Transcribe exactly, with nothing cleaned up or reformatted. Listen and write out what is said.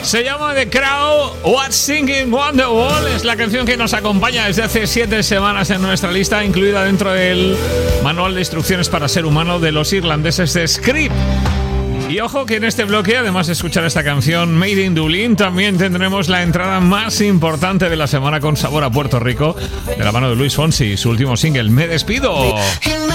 Se llama The Crow, What's Singing Wonderwall. Es la canción que nos acompaña desde hace siete semanas en nuestra lista, incluida dentro del manual de instrucciones para ser humano de los irlandeses de Script. Y ojo que en este bloque, además de escuchar esta canción Made in Dublin, también tendremos la entrada más importante de la semana con sabor a Puerto Rico, de la mano de Luis Fonsi, su último single, Me Despido.